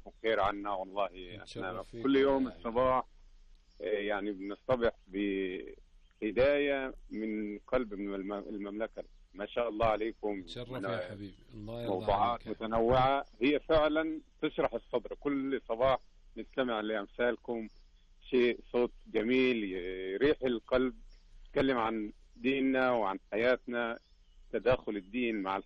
جزاكم خير عنا والله. احنا نتشرف فيك كل يوم والله. الصباح يعني بنصطبح بهداية من قلب من المملكة. ما شاء الله عليكم. تشرف يا حبيبي، الله يرضى عليك موضوعات يا حبيبي. متنوعة هي فعلا تشرح الصدر. كل صباح نستمع لأمثالكم، شيء صوت جميل يريح القلب، تكلم عن ديننا وعن حياتنا، تداخل الدين مع